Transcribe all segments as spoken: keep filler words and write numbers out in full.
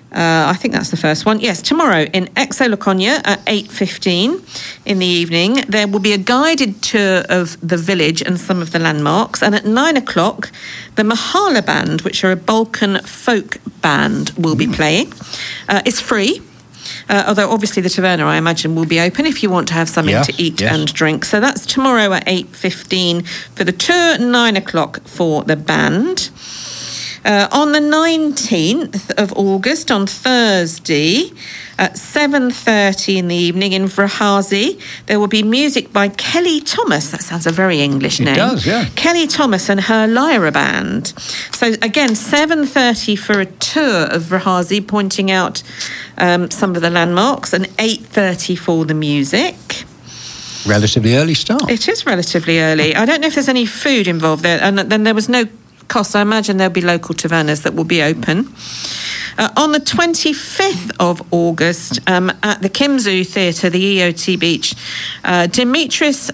Uh, I think that's the first one. Yes, tomorrow in Aix-les-Laconia at eight fifteen in the evening, there will be a guided tour of the village and some of the landmarks. And at nine o'clock, the Mahala Band, which are a Balkan folk band, will be playing. Uh, it's free. Uh, although obviously the taverna, I imagine, will be open if you want to have something yes, to eat yes. and drink. So that's tomorrow at eight fifteen for the tour, nine o'clock for the band. Uh, on the nineteenth of August, on Thursday, at seven thirty in the evening in Vrahazi, there will be music by Kelly Thomas. That sounds a very English name. It does, yeah. Kelly Thomas and her Lyra Band. So again, seven thirty for a tour of Vrahazi, pointing out um, some of the landmarks, and eight thirty for the music. Relatively early start. It is relatively early. I don't know if there's any food involved there, and then there was no cost. I imagine there'll be local tavernas that will be open. Uh, on the twenty-fifth of August, um, at the Kimzu Theatre, the E O T Beach, uh, Dimitris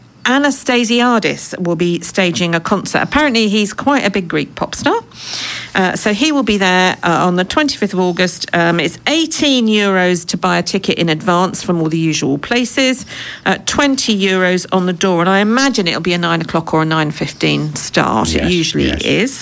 Anastasiadis will be staging a concert. Apparently, he's quite a big Greek pop star. Uh, so he will be there uh, on the twenty-fifth of August. Um, it's eighteen euros to buy a ticket in advance from all the usual places, uh, twenty euros on the door. And I imagine it'll be a nine o'clock or a nine fifteen start. Yes, it usually yes. is.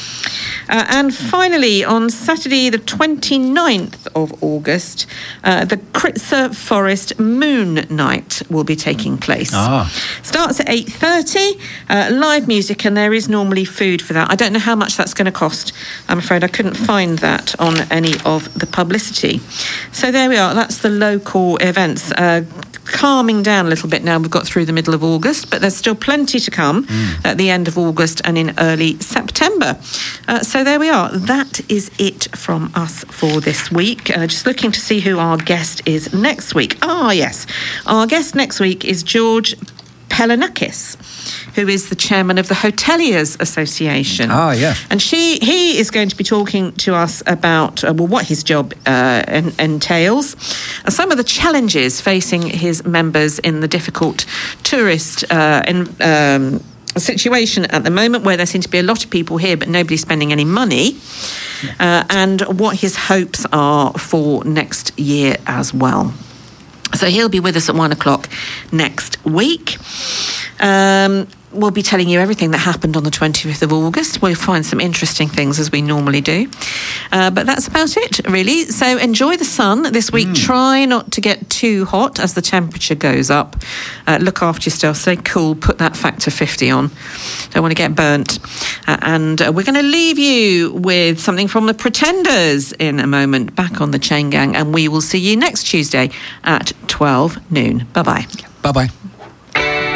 Uh, and finally, on Saturday, the twenty-ninth of August, uh, the Kritzer Forest Moon Night will be taking place. Ah. Starts at eight thirty, uh, live music, and there is normally food for that. I don't know how much that's going to cost. I'm afraid I couldn't find that on any of the publicity. So there we are. That's the local events. Uh, calming down a little bit now. We've got through the middle of August, but there's still plenty to come mm. at the end of August and in early September. Uh, so there we are. That is it from us for this week. Uh, just looking to see who our guest is next week. Ah, yes. Our guest next week is George Pelanakis, who is the chairman of the Hoteliers Association. Ah, yeah. And she, he is going to be talking to us about, uh, well, what his job uh, en- entails, and some of the challenges facing his members in the difficult tourist uh, in, um, situation at the moment, where there seem to be a lot of people here, but nobody spending any money, uh, and what his hopes are for next year as well. So he'll be with us at one o'clock next week. Um, we'll be telling you everything that happened on the twenty-fifth of August. We'll find some interesting things, as we normally do. Uh, but that's about it, really. So enjoy the sun this week. Mm. Try not to get too hot as the temperature goes up. Uh, look after yourself. Stay cool. Put that factor fifty on. Don't want to get burnt. Uh, and uh, we're going to leave you with something from the Pretenders in a moment, back on the Chain Gang. And we will see you next Tuesday at twelve noon. Bye-bye. Bye-bye.